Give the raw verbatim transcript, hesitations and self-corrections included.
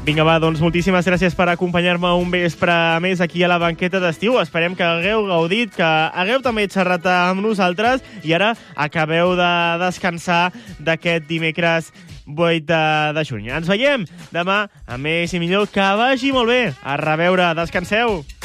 Vinga, va, doncs moltíssimes gràcies per acompanyar-me un vespre més aquí a la banqueta d'estiu. Esperem que hagueu gaudit, que hagueu també xerrat amb nosaltres i ara acabeu de descansar d'aquest dimecres vuit de, de juny. Ens veiem demà a més i millor. Que vagi molt bé. A reveure. Descanseu.